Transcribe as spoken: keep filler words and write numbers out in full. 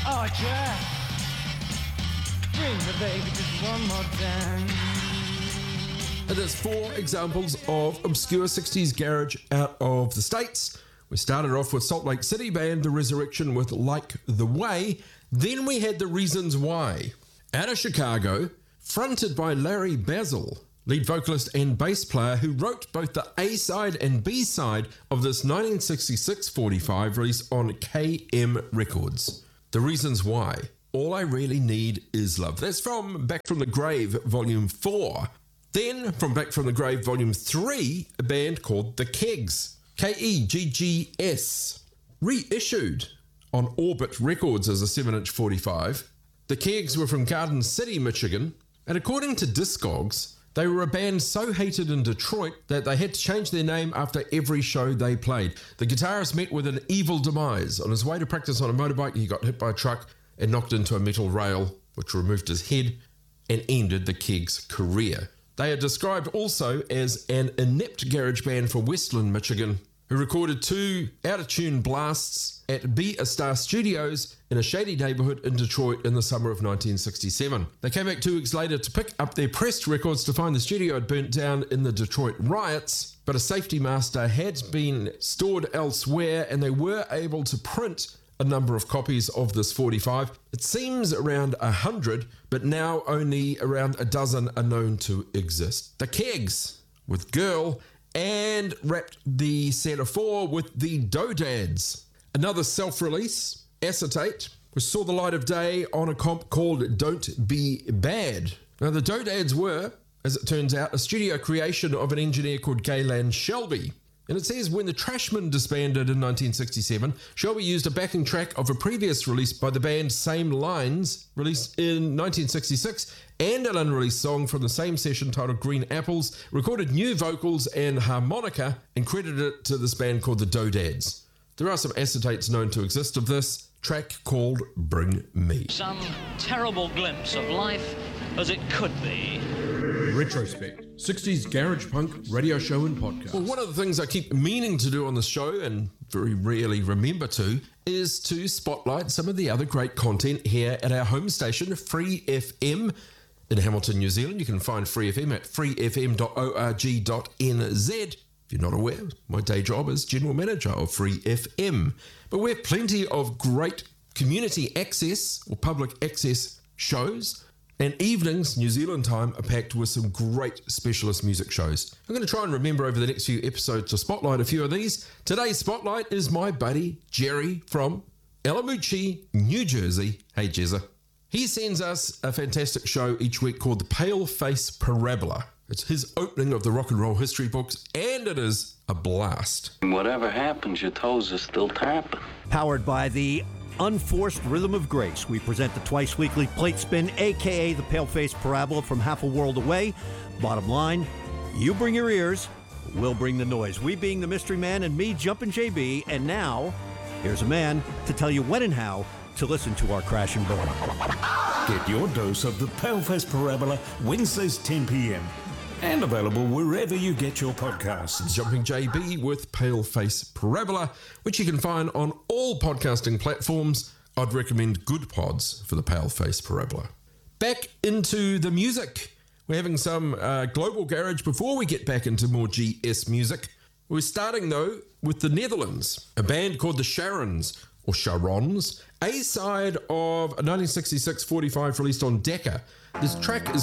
Archer, bring the baby just one more time. And there's four examples of obscure sixties garage out of the States. We started off with Salt Lake City band The Resurrection with Like the Way. Then we had The Reasons Why. Out of Chicago, fronted by Larry Basil, lead vocalist and bass player who wrote both the A-side and B-side of this nineteen sixty-six forty-five release on K M Records. The Reasons Why. All I Really Need Is Love. That's from Back from the Grave, Volume four. Then, from Back from the Grave, Volume three, a band called The Kegs. K E G G S. Reissued on Orbit Records as a seven inch forty-five. The Kegs were from Garden City, Michigan, and according to Discogs, they were a band so hated in Detroit that they had to change their name after every show they played. The guitarist met with an evil demise. On his way to practice on a motorbike, he got hit by a truck and knocked into a metal rail, which removed his head and ended the Kegs' career. They are described also as an inept garage band for Westland, Michigan, who recorded two out-of-tune blasts at Be A Star Studios in a shady neighborhood in Detroit in the summer of nineteen sixty-seven. They came back two weeks later to pick up their pressed records to find the studio had burnt down in the Detroit riots, but a safety master had been stored elsewhere and they were able to print a number of copies of this forty-five. It seems around a hundred, but now only around a dozen are known to exist. The Kegs with Girl, and wrapped the set of four with the Dodads. Another self-release, Acetate, which saw the light of day on a comp called Don't Be Bad. Now the Dodads were, as it turns out, a studio creation of an engineer called Gaylan Shelby. And it says when the Trashmen disbanded in nineteen sixty-seven, Shelby used a backing track of a previous release by the band Same Lines, released in nineteen sixty-six, and an unreleased song from the same session titled Green Apples, recorded new vocals and harmonica, and credited it to this band called the Dodads. There are some acetates known to exist of this track called Bring Me. Some terrible glimpse of life as it could be. Retrospect, sixties garage punk radio show and podcast. Well, one of the things I keep meaning to do on the show and very rarely remember to is to spotlight some of the other great content here at our home station, Free F M in Hamilton, New Zealand. You can find Free F M at free f m dot org dot n z. If you're not aware, my day job is General Manager of Free F M. But we have plenty of great community access or public access shows. And evenings, New Zealand time, are packed with some great specialist music shows. I'm going to try and remember over the next few episodes to spotlight a few of these. Today's spotlight is my buddy Jerry from Elamuchi, New Jersey. Hey, Jezza. He sends us a fantastic show each week called The Pale Face Parabola. It's his opening of the rock and roll history books, and it is a blast. Whatever happens, your toes are still tapping. Powered by the Unforced Rhythm of Grace, we present the twice weekly plate spin, aka the Paleface Parabola from half a world away. Bottom line, you bring your ears, we'll bring the noise. We being the Mystery Man and me, Jumpin' J B, and now, here's a man to tell you when and how to listen to our Crash and Burn. Get your dose of the Paleface Parabola Wednesdays ten p.m. and available wherever you get your podcasts. Jumping J B with Paleface Parabola, which you can find on all podcasting platforms. I'd recommend Good Pods for the Paleface Parabola. Back into the music. We're having some uh, global garage before we get back into more G S music. We're starting, though, with the Netherlands, a band called the Sharons, or Sharons, A-side of a nineteen sixty-six forty-five released on Decca. This track is